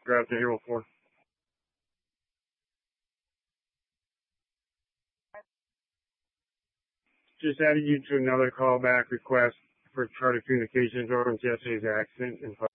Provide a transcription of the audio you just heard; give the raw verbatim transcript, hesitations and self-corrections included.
Grab the Hero four. Just added you to another callback request for Charter Communications over yesterday's accident and